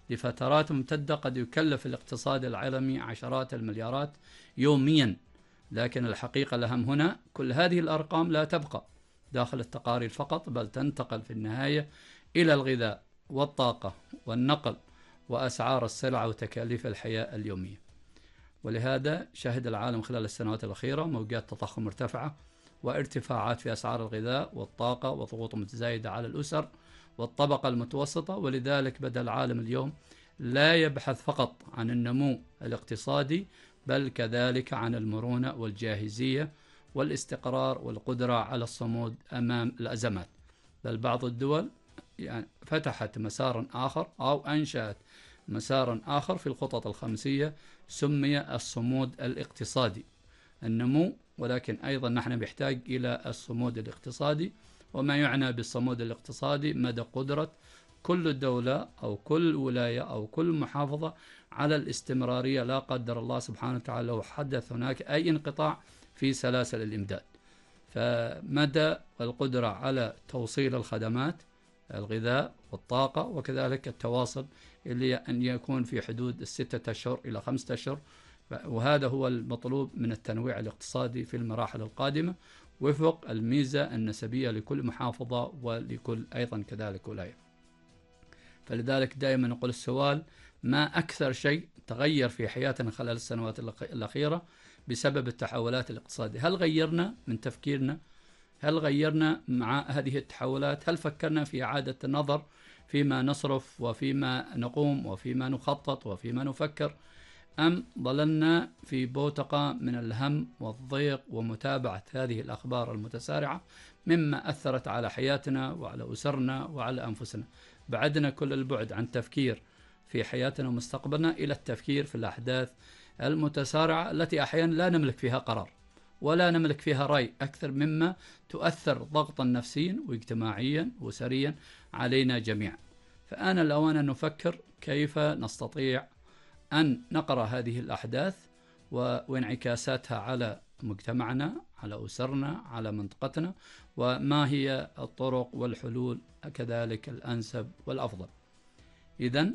لفترات ممتدة قد يكلف الاقتصاد العالمي عشرات المليارات يوميا. لكن الحقيقة الأهم هنا، كل هذه الأرقام لا تبقى داخل التقارير فقط، بل تنتقل في النهاية إلى الغذاء والطاقة والنقل وأسعار السلع وتكاليف الحياة اليومية. ولهذا شهد العالم خلال السنوات الأخيرة موجات تضخم مرتفعة وارتفاعات في أسعار الغذاء والطاقة وضغوط متزايدة على الأسر والطبقة المتوسطة. ولذلك بدأ العالم اليوم لا يبحث فقط عن النمو الاقتصادي، بل كذلك عن المرونة والجاهزية والاستقرار والقدرة على الصمود أمام الأزمات. بل بعض الدول فتحت مسارا آخر أو أنشأت مسارا آخر في الخطط الخمسية سمي الصمود الاقتصادي. النمو، ولكن أيضا نحن نحتاج إلى الصمود الاقتصادي. وما يعنى بالصمود الاقتصادي مدى قدرة كل دولة أو كل ولاية أو كل محافظة على الاستمرارية، لا قدر الله سبحانه وتعالى لو حدث هناك أي انقطاع في سلاسل الإمداد. فمدى القدرة على توصيل الخدمات، الغذاء والطاقة، وكذلك التواصل اللي أن يكون في حدود 6 أشهر إلى 5 أشهر. وهذا هو المطلوب من التنويع الاقتصادي في المراحل القادمة وفق الميزة النسبية لكل محافظة ولكل أيضا كذلك ولاية. فلذلك دائما نقول السؤال: ما أكثر شيء تغير في حياتنا خلال السنوات الأخيرة بسبب التحولات الاقتصادية؟ هل غيرنا من تفكيرنا؟ هل غيرنا مع هذه التحولات؟ هل فكرنا في إعادة النظر فيما نصرف وفيما نقوم وفيما نخطط وفيما نفكر؟ أم ظللنا في بوتقة من الهم والضيق ومتابعة هذه الأخبار المتسارعة مما أثرت على حياتنا وعلى أسرنا وعلى أنفسنا؟ بعدنا كل البعد عن تفكير في حياتنا ومستقبلنا إلى التفكير في الأحداث المتسارعة التي أحيانا لا نملك فيها قرار ولا نملك فيها رأي، أكثر مما تؤثر ضغطا نفسيا واجتماعيا وأسريا علينا جميعا. فآن الأوان أن نفكر كيف نستطيع أن نقرأ هذه الأحداث وانعكاساتها على مجتمعنا، على أسرنا، على منطقتنا، وما هي الطرق والحلول كذلك الأنسب والأفضل. إذن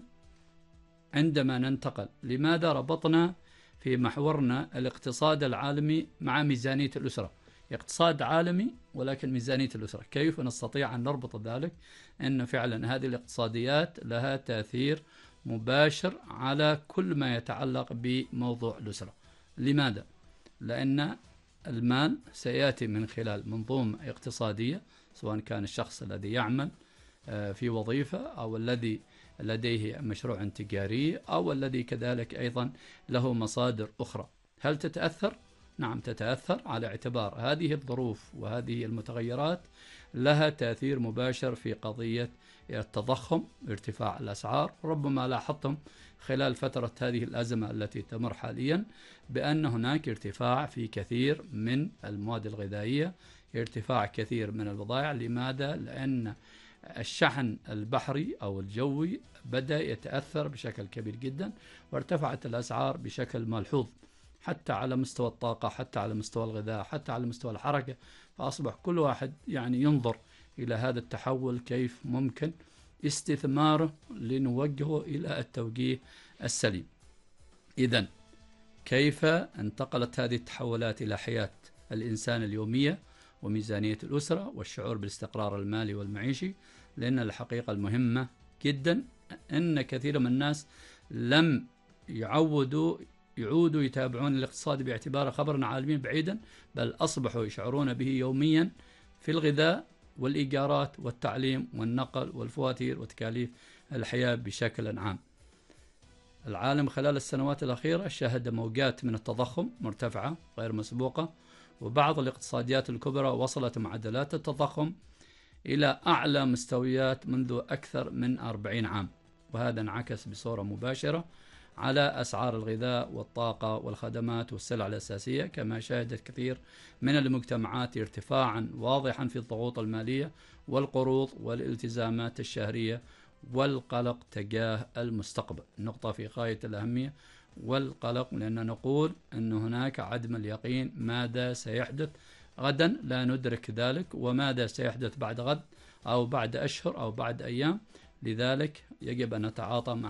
عندما ننتقل، لماذا ربطنا في محورنا الاقتصاد العالمي مع ميزانية الأسرة؟ اقتصاد عالمي ولكن ميزانية الأسرة، كيف نستطيع أن نربط ذلك؟ أن فعلا هذه الاقتصاديات لها تأثير مباشر على كل ما يتعلق بموضوع الأسرة. لماذا؟ لأن المال سيأتي من خلال منظومة اقتصادية، سواء كان الشخص الذي يعمل في وظيفة أو الذي لديه مشروع تجاري أو الذي كذلك أيضا له مصادر أخرى. هل تتأثر؟ نعم تتأثر، على اعتبار هذه الظروف وهذه المتغيرات لها تأثير مباشر في قضية التضخم، ارتفاع الأسعار. ربما لاحظتم خلال فترة هذه الأزمة التي تمر حاليا بأن هناك ارتفاع في كثير من المواد الغذائية، ارتفاع كثير من البضائع. لماذا؟ لأن الشحن البحري أو الجوي بدأ يتأثر بشكل كبير جدا، وارتفعت الأسعار بشكل ملحوظ، حتى على مستوى الطاقة، حتى على مستوى الغذاء، حتى على مستوى الحركة. فأصبح كل واحد ينظر إلى هذا التحول كيف ممكن استثماره لنوجهه إلى التوجيه السليم. إذن كيف انتقلت هذه التحولات إلى حياة الإنسان اليومية وميزانية الأسرة والشعور بالاستقرار المالي والمعيشي؟ لأن الحقيقة المهمة جدا أن كثير من الناس لم يعودوا يتابعون الاقتصاد باعتباره خبرا عالميا بعيدا، بل أصبحوا يشعرون به يوميا في الغذاء والإيجارات والتعليم والنقل والفواتير وتكاليف الحياة بشكل عام. العالم خلال السنوات الأخيرة شهد موجات من التضخم مرتفعة غير مسبوقة، وبعض الاقتصاديات الكبرى وصلت معدلات التضخم إلى أعلى مستويات منذ أكثر من 40 عام، وهذا انعكس بصورة مباشرة على أسعار الغذاء والطاقة والخدمات والسلع الأساسية. كما شهدت كثير من المجتمعات ارتفاعا واضحا في الضغوط المالية والقروض والالتزامات الشهرية والقلق تجاه المستقبل. نقطة في غاية الأهمية، والقلق، لأن نقول أن هناك عدم اليقين ماذا سيحدث غدا، لا ندرك ذلك، وماذا سيحدث بعد غد أو بعد أشهر أو بعد أيام. لذلك يجب أن نتعاطى مع